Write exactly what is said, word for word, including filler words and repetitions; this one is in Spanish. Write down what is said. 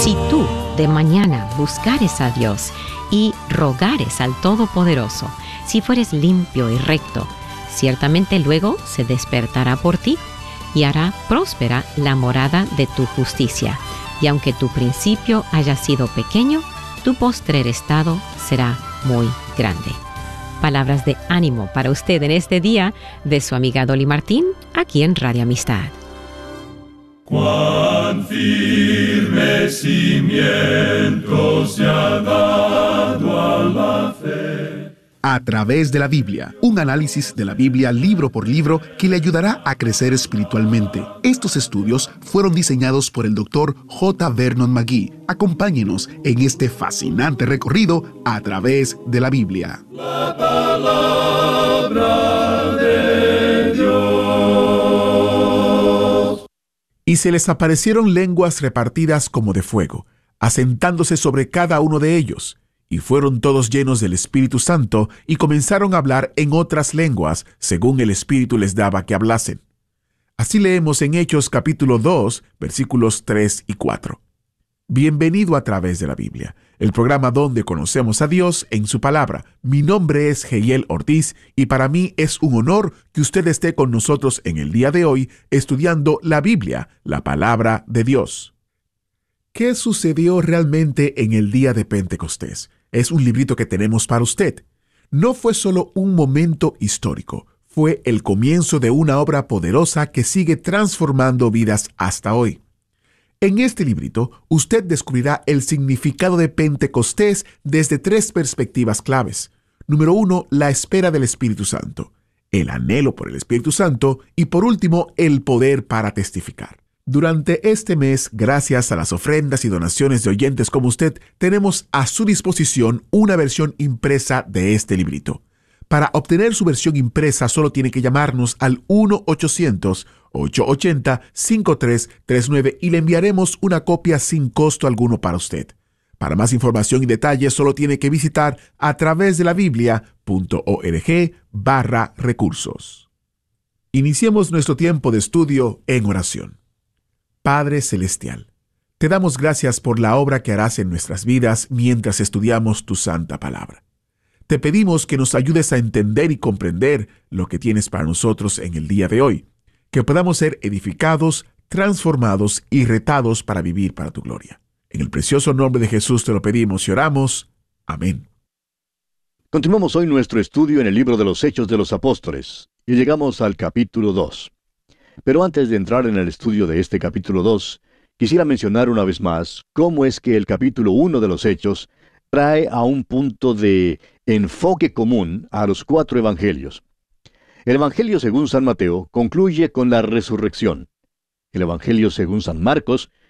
Si tú de mañana buscares a Dios y rogares al Todopoderoso, si fueres limpio y recto, ciertamente luego se despertará por ti y hará próspera la morada de tu justicia. Y aunque tu principio haya sido pequeño, tu postrer estado será muy grande. Palabras de ánimo para usted en este día de su amiga Dolly Martín, aquí en Radio Amistad. Cuán firme cimiento se ha dado a la fe. A través de la Biblia, un análisis de la Biblia libro por libro que le ayudará a crecer espiritualmente. Estos estudios fueron diseñados por el doctor J. Vernon McGee. Acompáñenos en este fascinante recorrido a través de la Biblia. La palabra de Dios. Y se les aparecieron lenguas repartidas como de fuego, asentándose sobre cada uno de ellos. Y fueron todos llenos del Espíritu Santo, y comenzaron a hablar en otras lenguas, según el Espíritu les daba que hablasen. Así leemos en Hechos capítulo dos, versículos tres y cuatro. Bienvenido a través de la Biblia, el programa donde conocemos a Dios en su palabra. Mi nombre es Geiel Ortiz, y para mí es un honor que usted esté con nosotros en el día de hoy, estudiando la Biblia, la palabra de Dios. ¿Qué sucedió realmente en el día de Pentecostés? Es un librito que tenemos para usted. No fue solo un momento histórico, fue el comienzo de una obra poderosa que sigue transformando vidas hasta hoy. En este librito, usted descubrirá el significado de Pentecostés desde tres perspectivas claves. Número uno, la espera del Espíritu Santo, el anhelo por el Espíritu Santo y, por último, el poder para testificar. Durante este mes, gracias a las ofrendas y donaciones de oyentes como usted, tenemos a su disposición una versión impresa de este librito. Para obtener su versión impresa, solo tiene que llamarnos al uno ochocientos, ocho ochenta, cinco tres tres nueve y le enviaremos una copia sin costo alguno para usted. Para más información y detalles, solo tiene que visitar a través de la biblia.org barra recursos. Iniciemos nuestro tiempo de estudio en oración. Padre Celestial, te damos gracias por la obra que harás en nuestras vidas mientras estudiamos tu santa palabra. Te pedimos que nos ayudes a entender y comprender lo que tienes para nosotros en el día de hoy, que podamos ser edificados, transformados y retados para vivir para tu gloria. En el precioso nombre de Jesús te lo pedimos y oramos. Amén. Continuamos hoy nuestro estudio en el libro de los Hechos de los Apóstoles y llegamos al capítulo dos. Pero antes de entrar en el estudio de este capítulo dos, quisiera mencionar una vez más cómo es que el capítulo uno de los Hechos trae a un punto de enfoque común a los cuatro evangelios. El Evangelio según San Mateo concluye con la resurrección. El Evangelio según San Marcos